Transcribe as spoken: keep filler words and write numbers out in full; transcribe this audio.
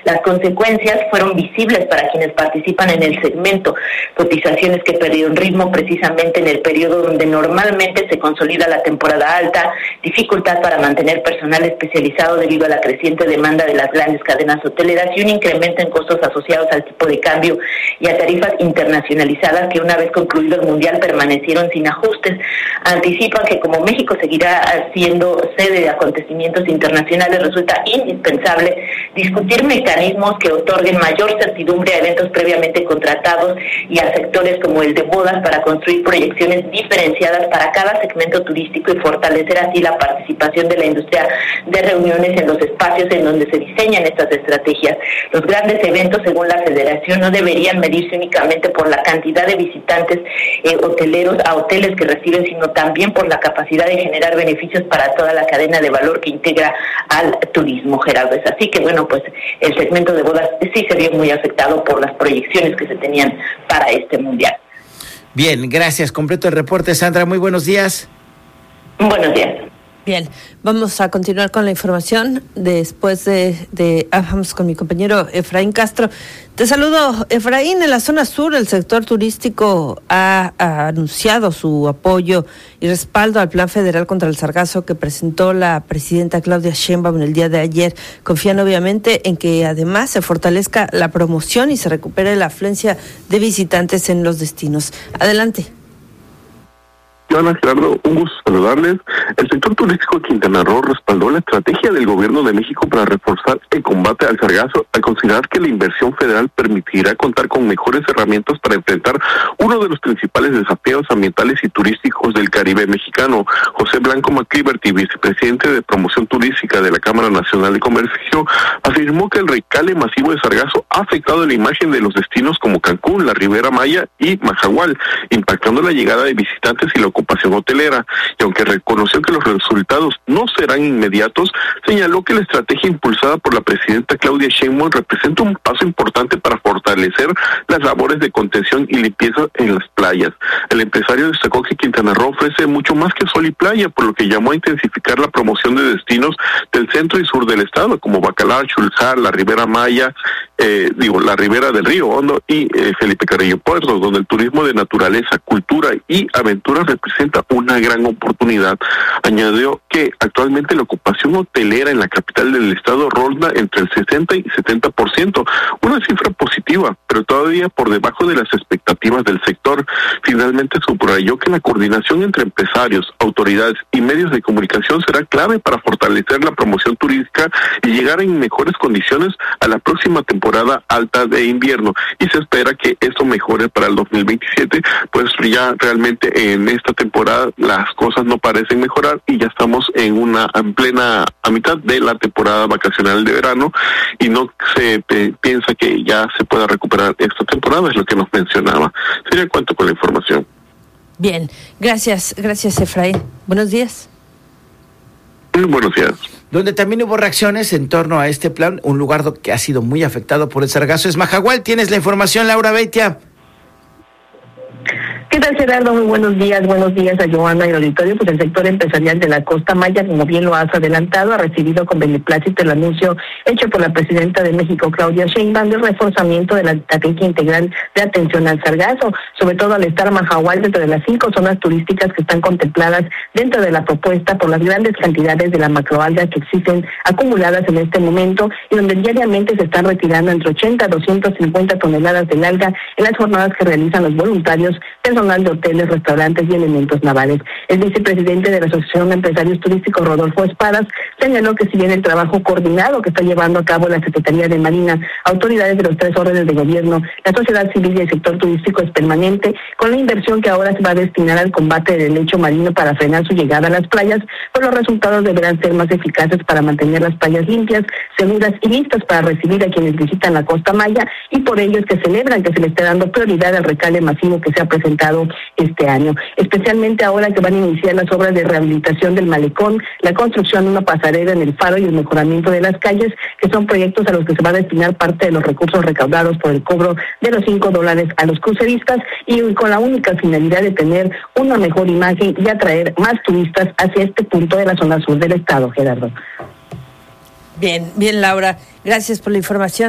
Las consecuencias fueron visibles para quienes participan en el segmento, cotizaciones que perdieron ritmo precisamente en el periodo donde normalmente se consolida la temporada alta, dificultad para mantener personal especializado debido a la creciente demanda de las grandes cadenas hoteleras y un incremento en costos asociados al tipo de cambio y a tarifas internacionalizadas que una vez concluido el Mundial permanecieron sin ajustes. Anticipan que como México seguirá siendo sede de acontecimientos internacionales, resulta indispensable discutir mecanismos que otorguen mayor certidumbre a eventos previamente contratados y a sectores como el de bodas para construir proyecciones diferenciadas para cada segmento turístico y fortalecer así la participación de la industria de reuniones en los espacios en donde se diseñan estas estrategias. Los grandes eventos, según la Federación, no deberían medirse únicamente por la cantidad de visitantes eh, hoteleros a hoteles que reciben, sino también por la capacidad de generar beneficios para toda la cadena de valor que integra al turismo, Gerardo. Es así que, bueno, pues el segmento de bodas sí se vio muy afectado por las proyecciones que se tenían para este mundial. Bien, gracias. Completo el reporte, Sandra. Muy buenos días. Buenos días. Bien, vamos a continuar con la información después de, de ah, vamos con mi compañero Efraín Castro. Te saludo, Efraín. En la zona sur, el sector turístico ha, ha anunciado su apoyo y respaldo al Plan Federal contra el Sargazo que presentó la presidenta Claudia Sheinbaum en el día de ayer. Confían obviamente en que además se fortalezca la promoción y se recupere la afluencia de visitantes en los destinos. Adelante. Hola Gerardo, un gusto saludarles. El sector turístico de Quintana Roo respaldó la estrategia del gobierno de México para reforzar el combate al sargazo, al considerar que la inversión federal permitirá contar con mejores herramientas para enfrentar uno de los principales desafíos ambientales y turísticos del Caribe mexicano. José Blanco McCliverty, vicepresidente de promoción turística de la Cámara Nacional de Comercio, afirmó que el recale masivo de sargazo ha afectado la imagen de los destinos como Cancún, la Riviera Maya y Mahahual, impactando la llegada de visitantes y la ocupación hotelera, y aunque reconoció que los resultados no serán inmediatos, señaló que la estrategia impulsada por la presidenta Claudia Sheinbaum representa un paso importante para fortalecer las labores de contención y limpieza en las playas. El empresario destacó que Quintana Roo ofrece mucho más que sol y playa, por lo que llamó a intensificar la promoción de destinos del centro y sur del estado, como Bacalar, Xulxar, la Riviera Maya, eh, digo, la Ribera del Río Hondo y eh, Felipe Carrillo Puerto, donde el turismo de naturaleza, cultura y aventuras representa una gran oportunidad. Añadió que actualmente la ocupación hotelera en la capital del estado ronda entre el sesenta y setenta por ciento, una cifra positiva, pero todavía por debajo de las expectativas del sector. Finalmente subrayó que la coordinación entre empresarios, autoridades y medios de comunicación será clave para fortalecer la promoción turística y llegar en mejores condiciones a la próxima temporada alta de invierno, y se espera que esto mejore para el dos mil veintisiete, pues ya realmente en esta temporada las cosas no parecen mejorar y ya estamos en una en plena a mitad de la temporada vacacional de verano y no se pe, piensa que ya se pueda recuperar esta temporada, es lo que nos mencionaba. Sería cuanto con la información. Bien, gracias, gracias Efraín. Buenos días. Muy buenos días. Donde también hubo reacciones en torno a este plan, un lugar que ha sido muy afectado por el sargazo es Mahahual. Tienes la información, Laura Beitia. ¿Qué tal, Gerardo? Muy buenos días, buenos días a Joana y al auditorio. Pues el sector empresarial de la Costa Maya, como bien lo has adelantado, ha recibido con beneplácito el anuncio hecho por la presidenta de México, Claudia Sheinbaum, del reforzamiento de la estrategia integral de atención al sargazo, sobre todo al estar Mahahual dentro de las cinco zonas turísticas que están contempladas dentro de la propuesta por las grandes cantidades de la macroalga que existen acumuladas en este momento y donde diariamente se están retirando entre ochenta a doscientas cincuenta toneladas de alga en las jornadas que realizan los voluntarios, personal de hoteles, restaurantes y elementos navales. El vicepresidente de la Asociación de Empresarios Turísticos, Rodolfo Espadas, señaló que si bien el trabajo coordinado que está llevando a cabo la Secretaría de Marina, autoridades de los tres órdenes de gobierno, la sociedad civil y el sector turístico es permanente, con la inversión que ahora se va a destinar al combate del lecho marino para frenar su llegada a las playas, pues los resultados deberán ser más eficaces para mantener las playas limpias, seguras y listas para recibir a quienes visitan la Costa Maya, y por ello es que celebran que se le esté dando prioridad al recale masivo que se ha presentado este año, especialmente ahora que van a iniciar las obras de rehabilitación del malecón, la construcción de una pasarela en el faro y el mejoramiento de las calles, que son proyectos a los que se va a destinar parte de los recursos recaudados por el cobro de los cinco dólares a los cruceristas, y con la única finalidad de tener una mejor imagen y atraer más turistas hacia este punto de la zona sur del estado, Gerardo. Bien, bien, Laura, gracias por la información.